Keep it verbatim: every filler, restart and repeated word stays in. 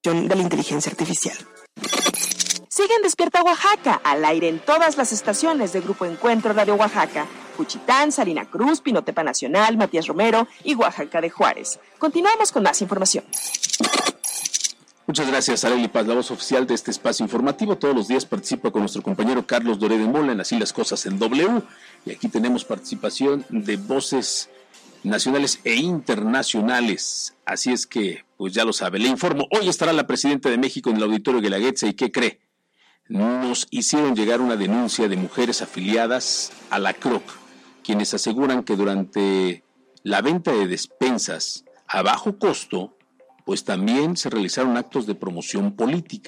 de la inteligencia artificial. Sigue en Despierta Oaxaca, al aire en todas las estaciones de Grupo Encuentro Radio Oaxaca, Juchitán, Salina Cruz, Pinotepa Nacional, Matías Romero y Oaxaca de Juárez. Continuamos con más información. Muchas gracias, Arely Paz, la voz oficial de este espacio informativo. Todos los días participa con nuestro compañero Carlos Doré de Mola en Así las Cosas en W. Y aquí tenemos participación de voces nacionales e internacionales. Así es que, pues ya lo sabe. Le informo, hoy estará la presidenta de México en el Auditorio Guelaguetza. ¿Y qué cree? Nos hicieron llegar una denuncia de mujeres afiliadas a la C R O C, quienes aseguran que durante la venta de despensas a bajo costo, pues también se realizaron actos de promoción política.